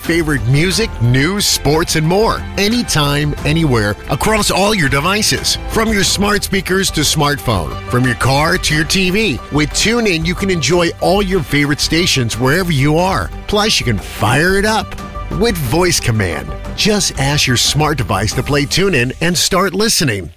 favorite music, news, sports, and more. Anytime, anywhere, across all your devices. From your smart speakers to smartphone. From your car to your TV. With TuneIn, you can enjoy all your favorite stations wherever you are. Plus, you can fire it up with voice command. Just ask your smart device to play TuneIn and start listening.